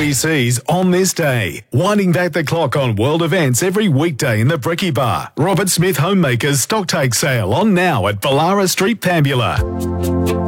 ABC's On This Day, winding back the clock on world events every weekday in the Bricky Bar. Robert Smith Homemakers Stocktake Sale on now at Ballara Street, Pambula.